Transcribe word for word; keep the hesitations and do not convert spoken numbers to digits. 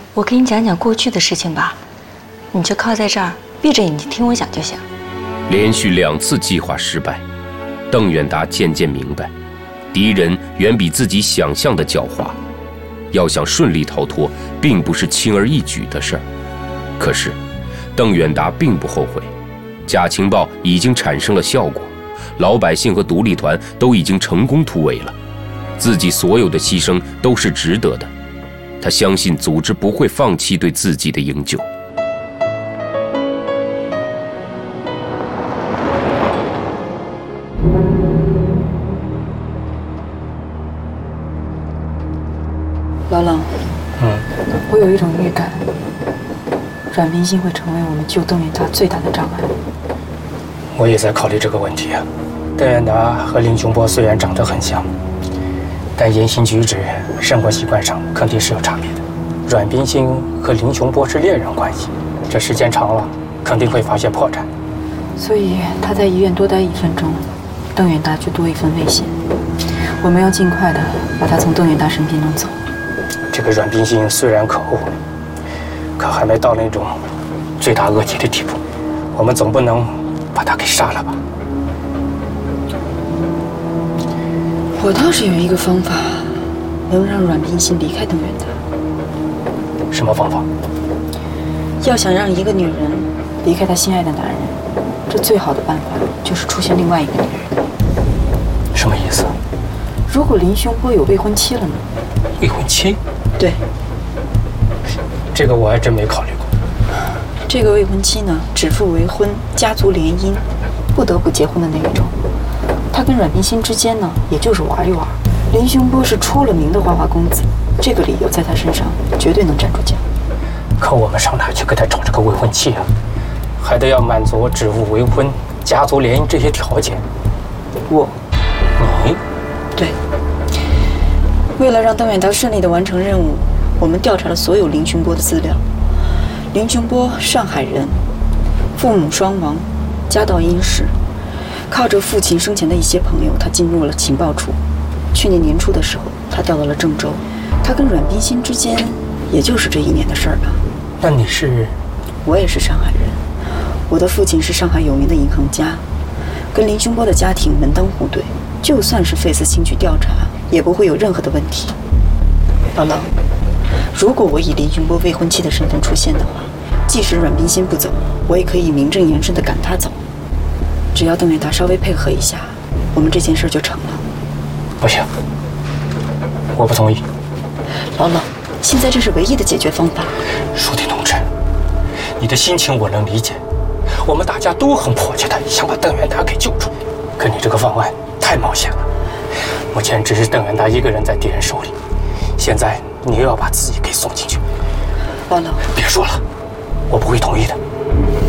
我给你讲讲过去的事情吧，你就靠在这儿，闭着眼睛听我讲就行。 连续两次计划失败，邓远达渐渐明白，敌人远比自己想象的狡猾，要想顺利逃脱，并不是轻而易举的事儿。可是，邓远达并不后悔，假情报已经产生了效果，老百姓和独立团都已经成功突围了，自己所有的牺牲都是值得的。他相信组织不会放弃对自己的营救。 老冷， 嗯， 我有一种预感，阮冰心会成为我们救邓远达最大的障碍。 我也在考虑这个问题啊。邓远达和林雄波虽然长得很像，但言行举止、生活习惯上肯定是有差别的。阮冰心和林雄波是恋人关系，这时间长了肯定会发现破绽。 所以他在医院多待一分钟，邓远达就多一分危险。我们要尽快的把他从邓远达身边弄走。 这个阮冰心虽然可恶，可还没到那种罪大恶极的地步。我们总不能把他给杀了吧？ 我倒是有一个方法，能让阮冰心离开邓远达。 什么方法？ 要想让一个女人离开她心爱的男人，这最好的办法就是出现另外一个女人。 什么意思？ 如果林雄波有未婚妻了呢？ 未婚妻？ 对。 这个我还真没考虑过。 这个未婚妻呢，指腹为婚，家族联姻，不得不结婚的那一种。他跟阮冰心之间呢，也就是玩一玩。林雄波是出了名的花花公子，这个理由在他身上绝对能站住脚。 可我们上哪去给他找这个未婚妻啊？还得要满足指腹为婚、家族联姻这些条件。 我， 你， 对。为了让邓远达顺利地完成任务，我们调查了所有林雄波的资料。林雄波，上海人，父母双亡，家道殷实。靠着父亲生前的一些朋友，他进入了情报处。去年年初的时候，他调到了郑州。他跟阮冰心之间，也就是这一年的事儿吧。 那你是？ 我也是上海人。我的父亲是上海有名的银行家，跟林雄波的家庭门当户对。就算是费斯清去调查，也不会有任何的问题。老冷，如果我以林雄波未婚妻的身份出现的话，即使阮冰心不走，我也可以名正言顺地赶她走。只要邓远达稍微配合一下，我们这件事就成了。 不行，我不同意。 老冷，现在这是唯一的解决方法。 舒婷同志，你的心情我能理解，我们大家都很迫切的想把邓远达给救出，可你这个方案太冒险了。目前只是邓远达一个人在敌人手里，现在你又要把自己给送进去。 老冷， 别说了，我不会同意的。